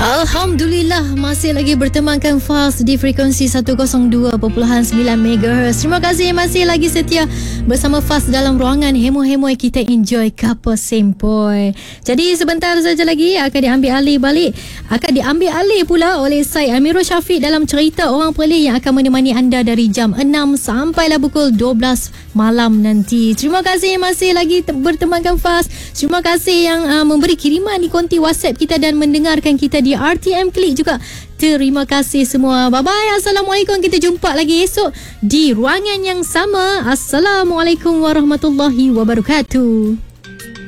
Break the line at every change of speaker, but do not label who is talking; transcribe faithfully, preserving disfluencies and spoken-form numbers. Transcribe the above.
Alhamdulillah, masih lagi bertemankan Faz di frekuensi seratus dua perpuluhan sembilan megahertz. Terima kasih masih lagi setia bersama Faz dalam ruangan hemo-hemo kita enjoy couple sempoi. Jadi sebentar saja lagi akan diambil alih balik, akan diambil alih pula oleh saya Amirul Syafiq dalam cerita Orang Perlis yang akan menemani anda dari jam enam sampailah pukul dua belas malam nanti. Terima kasih masih lagi bertemankan Faz. Terima kasih yang uh, memberi kiriman di konti WhatsApp kita dan mendengarkan kita di R T M Klik juga. Terima kasih semua. Bye-bye. Assalamualaikum. Kita jumpa lagi esok di ruangan yang sama. Assalamualaikum warahmatullahi wabarakatuh.